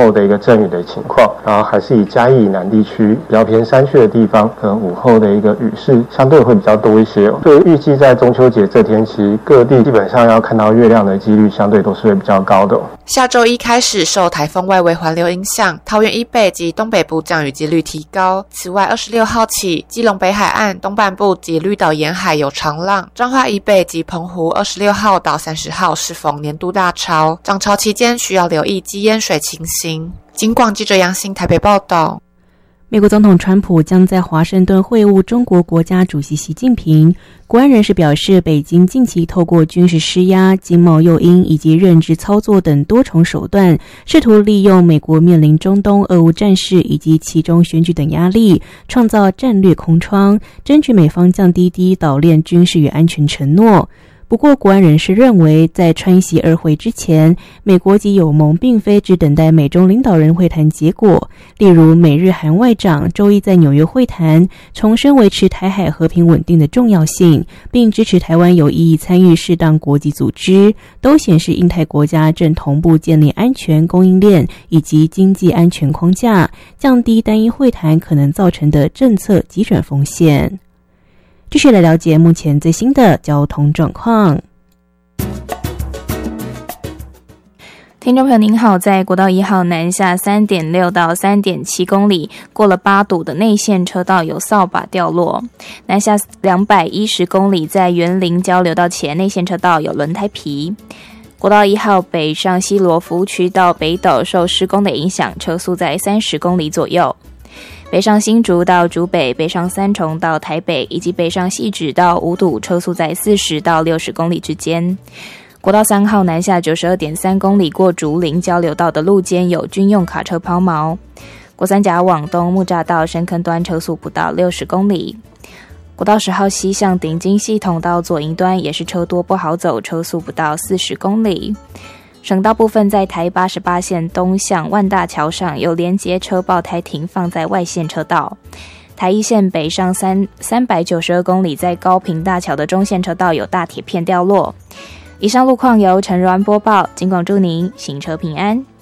后的一个阵雨的情况，然后还是以嘉义以南地区比较偏山区的地方，可能午后的一个雨势相对会比较多一些。所以预计在中秋节这天，其实各地基本上要看到月亮的几率相对都是会比较高的。 下周一开始，受台风外围环流影响，桃园以北及东北部降雨几率提高。此外，26号起，基隆北海岸东半部及绿岛沿海有长浪，彰化以北及澎湖26号到30号适逢年度大潮，涨潮期间需要留意积淹水情形。警广记者杨欣台北报道。 美国总统川普将在华盛顿会晤中国国家主席习近平。国安人士表示，北京近期透过军事施压、经贸诱因以及认知操作等多重手段，试图利用美国面临中东、俄乌战事以及其中选举等压力，创造战略空窗，争取美方降低第一岛链军事与安全承诺。不过，国安人士认为，在川习二会之前，美国及友盟并非只等待美中领导人会谈结果。例如，美日韩外长周一在纽约会谈，重申维持台海和平稳定的重要性，并支持台湾有意义参与适当国际组织，都显示印太国家正同步建立安全供应链以及经济安全框架，降低单一会谈可能造成的政策急转风险。继续来了解目前最新的交通状况。 听众朋友您好，在国道1号南下 3.6 到 3.7 公里，过了8堵的内线车道有扫把掉落。南下210公里，在园林交流道前内线车道有轮胎皮。国道1号北上西罗服务区到北斗受施工的影响，车速在30公里左右。北上新竹到竹北，北上三重到台北，以及北上汐止到五堵，车速在40到60公里之间。国道3号南下 92.3 公里，过竹林交流道的路肩有军用卡车抛锚。国三甲往东木栅到深坑端车速不到60公里。国道10号西向顶金系统到左营端也是车多不好走，车速不到40公里。省道部分，在台88线东向万大桥上有连接车爆胎停放在外线车道。台一线北上392公里，在高屏大桥的中线车道有大铁片掉落。以上路况由陈如安播报，警广祝您行车平安。